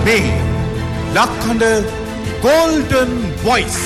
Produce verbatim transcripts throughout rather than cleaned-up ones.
මේ ලක්හඬ Golden Voice.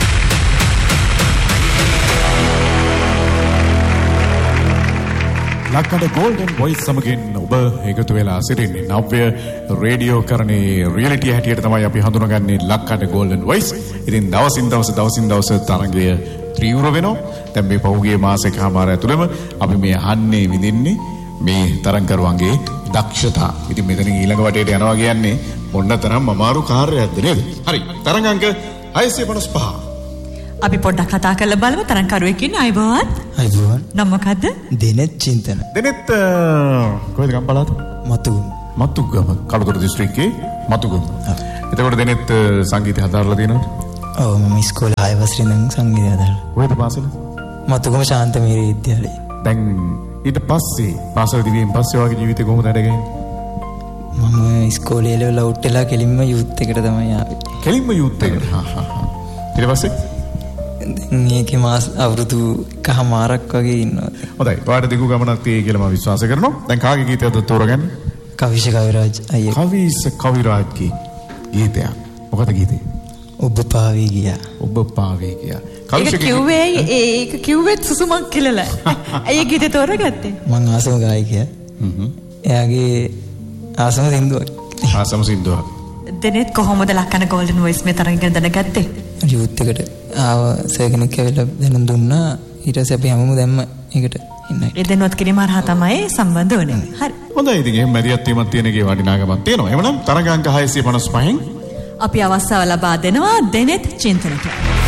ලක්හඬ Golden Voice සමගින් ඔබ එකතු වෙලා සිටින්නේ නව්‍ය රේඩියෝ කරණේ රියැලිටි හැටියට තමයි අපි හඳුනගන්නේ ලක්හඬ Golden Voice. ඉතින් දවසින් දවස දවසින් දවස තරංගය තීව්‍ර වෙනවා. දැන් මේ පහුගිය මාසෙකමාර ඇතුළෙම අපි මේ අහන්නේ විඳින්නේ මේ තරංකරුවන්ගේ දක්ෂතා. ඉතින් මෙතනින් ඊළඟ වටේට යනවා කියන්නේ මොනතරම් අමාරු කාර්යයක්ද නේද? හරි. තරංගාංක හයසිය පනස් පහ. අපි පොඩ්ඩක් කතා කරලා බලමු තරංකරුවෙක් ඉන්න අයබෝවන්. අයබෝවන්. නම මොකද්ද? දෙනෙත් චින්තන. දෙනෙත් කොහෙද ගම් පළාත? මතුගම. මතුගම කළුතර දිස්ත්‍රික්කයේ මතුගම. එතකොට දෙනෙත් සංගීතය හදාarලා තියෙනවද? ඔව් මම ඉස්කෝලේ හය වසරේ ඉඳන් සංගීතය හදාarලා. කොහෙද පාසල? මතුගම ශාන්තමේරි විද්‍යාලයේ. දැන් ඊට පස්සේ පාසල දිවියෙන් පස්සේ වගේ ජීවිතේ කොහොමද අඩගන්නේ? මම ඉස්කෝලේ ලෙවල් අවුට් වෙලා කෙලින්ම යූත් එකට තමයි ආවේ. කෙලින්ම යූත් එකට. හා හා හා. ඊට පස්සේ දැන් මේකේ මාස අවුරුදු එකමාරක් වගේ ඉන්නවා. හොඳයි. ඔයාලට දිගු ගමනක් තියෙයි කියලා මම විශ්වාස කරනවා. දැන් කාගේ ගීතයක්ද තෝරගන්නේ? කවිෂ කවිරාජ් අයියා. කවිෂ කවිරාජ්ගේ ගීතයක්. මොකද ගීතේ? ඔබ පාවී ගියා. ඔබ පාවී ගියා. ඒක කිව්වේ ඒක කිව්වෙත් සුසුමක් කියලා. අයියා ගීතේ තෝරගත්තේ. මං ආසම ගායකයා. හ්ම්. එයාගේ ආසම සින්දුවක්. ආසම සින්දුවක්. දෙනෙත් කොහොමද ලක්හඬ Golden Voice මේ තරංග ගැන දැනගත්තේ? යූත් එකට ආව සර්ගෙනෙක් ඇවිල්ලා දැනුම් දුන්නා. ඊට පස්සේ අපි හැමෝම දැම්ම ඒකට ඉන්නයි. ඒ දැනුවත් කිරීම හරහා තමයි සම්බන්ධ වෙන්නේ. හරි. හොඳයි. ඉතින් එහෙම මැදිහත් වීමක් තියෙන එකේ වටිනාකමක් තියෙනවා. එහෙනම් තරංගාංක හයසිය පනස් පහෙන් අපි අවස්ථාව ලබා දෙනවා දෙනෙත් චින්තනට.